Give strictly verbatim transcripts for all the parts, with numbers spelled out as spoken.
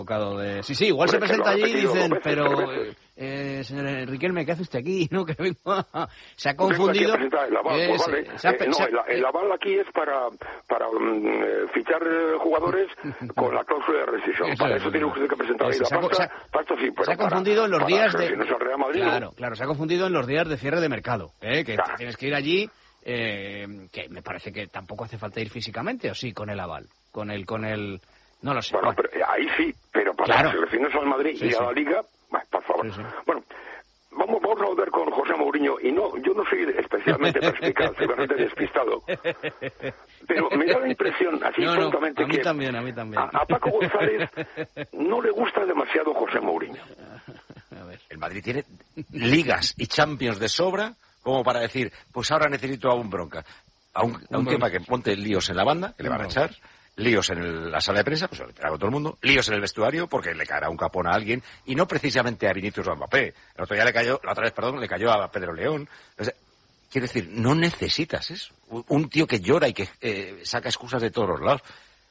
De... Sí, sí, igual se presenta allí y dicen, pero, eh, señor Riquelme, ¿qué hace usted aquí? ¿No? Que vengo a... Se ha confundido. El aval, eh, pues vale. se ha... eh, no, el, el aval aquí es para, para um, fichar jugadores con la cláusula de rescisión. Eso, para eso tiene usted que presentar ahí la se pasta, ha, pasta sí, pero se ha confundido para, en los días para, de... Si no es el Real Madrid, claro, no. claro, se ha confundido en los días de cierre de mercado, ¿eh? Que claro. tienes que ir allí, eh, que me parece que tampoco hace falta ir físicamente, ¿o sí? Con el aval, con el... con el no lo sé. Bueno, bueno. pero ahí sí, pero para claro. las selecciones al Madrid sí, y a sí. la Liga, bueno, por favor. Sí, sí. Bueno, vamos, vamos a volver con José Mourinho, y no, yo no soy especialmente perspicaz, soy bastante despistado, pero me da la impresión, así no, prontamente, no, a mí que también, a, mí también. A, a Paco González no le gusta demasiado José Mourinho. A ver. El Madrid tiene ligas y Champions de sobra como para decir, pues ahora necesito a un bronca, a un, a un tema que ponte líos en la banda, que le van a echar, líos en el, la sala de prensa, pues le caerá a todo el mundo, líos en el vestuario, porque le caerá un capón a alguien, y no precisamente a Vinicius o a Mbappé. El otro día le cayó, la otra vez, perdón, le cayó a Pedro León. Entonces, quiero decir, no necesitas eso. Un tío que llora y que eh, saca excusas de todos los lados.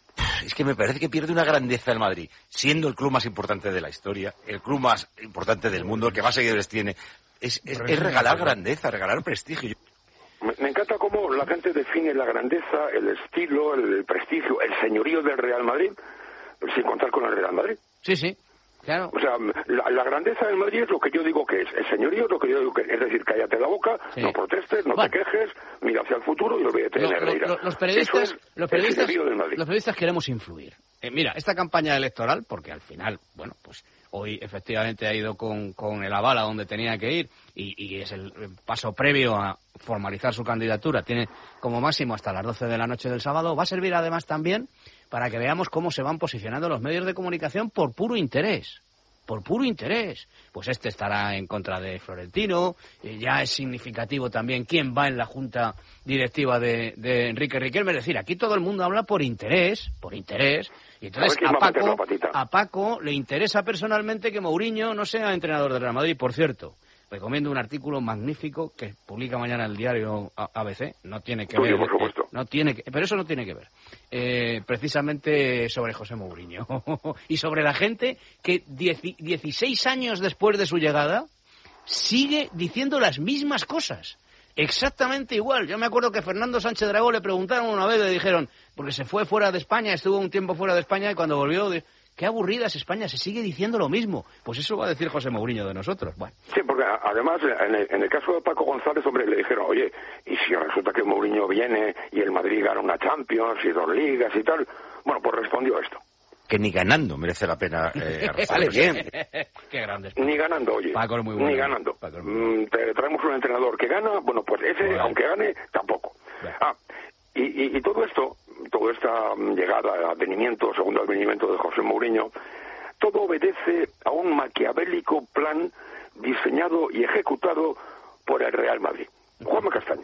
Es que me parece que pierde una grandeza el Madrid, siendo el club más importante de la historia, el club más importante del mundo, el que más seguidores tiene. Es, es, es regalar grandeza, regalar prestigio. Me, me encanta cómo la gente define la grandeza, el estilo, el prestigio, el señorío del Real Madrid, sin contar con el Real Madrid. Sí, sí, claro. O sea, la, la grandeza del Madrid es lo que yo digo que es. El señorío es lo que yo digo que es. Es decir, cállate la boca, sí. no protestes, no bueno. te quejes, mira hacia el futuro y olvídate de Negreira. Lo, lo, los periodistas, Eso es los periodistas, el del Madrid. Los periodistas queremos influir. Eh, mira, esta campaña electoral, porque al final, bueno, pues hoy efectivamente ha ido con, con el aval a donde tenía que ir y, y es el paso previo a formalizar su candidatura. Tiene como máximo hasta las doce de la noche del sábado. Va a servir además también para que veamos cómo se van posicionando los medios de comunicación por puro interés. Por puro interés. Pues este estará en contra de Florentino. Eh, ya es significativo también quién va en la junta directiva de, de Enrique Riquelme. Es decir, aquí todo el mundo habla por interés, por interés. Y entonces a, a, Paco, a Paco le interesa personalmente que Mourinho no sea entrenador del Real Madrid. Por cierto, recomiendo un artículo magnífico que publica mañana el diario A B C. No tiene que ver. Por supuesto. No tiene que, pero eso no tiene que ver. Eh, precisamente sobre José Mourinho y sobre la gente que dieciséis años después de su llegada sigue diciendo las mismas cosas. Exactamente igual. Yo me acuerdo que Fernando Sánchez Dragó le preguntaron una vez, le dijeron, porque se fue fuera de España, estuvo un tiempo fuera de España y cuando volvió, de, qué aburrida es España, se sigue diciendo lo mismo. Pues eso va a decir José Mourinho de nosotros. Bueno. Sí, porque además en el, en el caso de Paco González, hombre, le dijeron, oye, y si resulta que Mourinho viene y el Madrid gana una Champions y dos ligas y tal, bueno, pues respondió esto. Que ni ganando merece la pena eh, vale, bien. Qué grande. Ni ganando, oye. Paco es muy bueno. Ni ganando. Paco muy bueno. Mm, te traemos un entrenador que gana, bueno, pues ese, bueno. aunque gane, tampoco. Bueno. Ah, y, y, y todo esto, toda esta llegada, advenimiento, segundo advenimiento de José Mourinho, todo obedece a un maquiavélico plan diseñado y ejecutado por el Real Madrid. Juanma Castaño.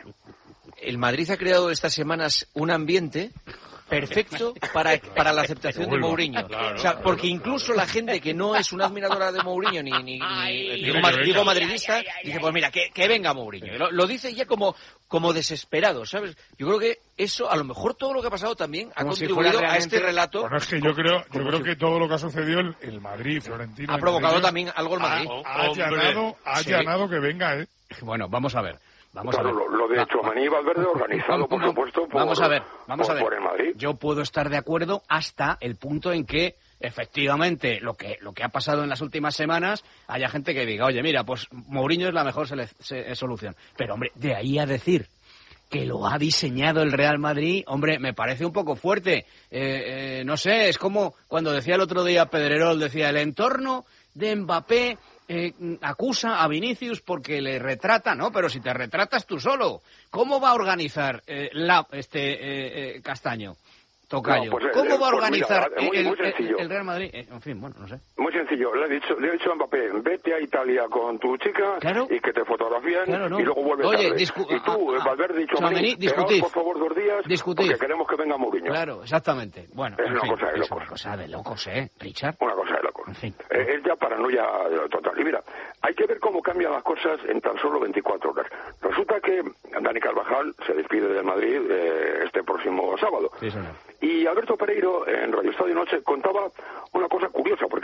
El Madrid ha creado estas semanas un ambiente perfecto para, para la aceptación de Mourinho. Claro, o sea, porque incluso la gente que no es una admiradora de Mourinho ni, ni, ni digo, digo madridista, dice, pues mira, que, que venga Mourinho. Lo, lo dice ya como, como desesperado, ¿sabes? Yo creo que eso, a lo mejor todo lo que ha pasado también ha como contribuido si a este relato. Bueno, es que yo creo, yo creo que todo lo que ha sucedido el, el Madrid, Florentino... Ha provocado Madrid, también algo el Madrid. Ha, ha allanado, ha allanado sí. que venga, ¿eh? Bueno, vamos a ver. Vamos claro, a ver. Lo, lo de Tchouaméni y Valverde organizado, por supuesto, por, vamos a ver, vamos por, a ver. por el Madrid. Yo puedo estar de acuerdo hasta el punto en que, efectivamente, lo que lo que ha pasado en las últimas semanas, haya gente que diga, oye, mira, pues Mourinho es la mejor sele- se- solución. Pero, hombre, de ahí a decir que lo ha diseñado el Real Madrid, hombre, me parece un poco fuerte. Eh, eh, no sé, es como cuando decía el otro día Pedrerol, decía, el entorno de Mbappé... Eh, acusa a Vinicius porque le retrata, no, pero si te retratas tú solo, ¿cómo va a organizar eh, la, este eh, eh, Castaño, Tocayo? No, pues, ¿Cómo eh, va a organizar pues mira, muy, muy el, el, el Real Madrid? Eh, en fin, bueno, no sé. Muy sencillo, le he dicho, le he dicho a Mbappé, vete a Italia con tu chica claro. y que te fotografíen claro, no. y luego vuelves Oye, tarde. discu- y tú, ah, Valverde y Tchouaméni, discutid, por favor dos días discutid. porque queremos que venga Mourinho. Claro, exactamente. Bueno, es en una fin, cosa de es locos. una cosa de locos, ¿eh, Richard? Una cosa de locos. En fin. Eh, es ya paranoia total. Y mira, hay que ver cómo cambian las cosas en tan solo veinticuatro horas. Resulta que Dani Carvajal se despide del Madrid eh, este próximo sábado. Sí, señor. Y Alberto Pereiro, en Radio Estadio Noche, contaba una cosa curiosa, porque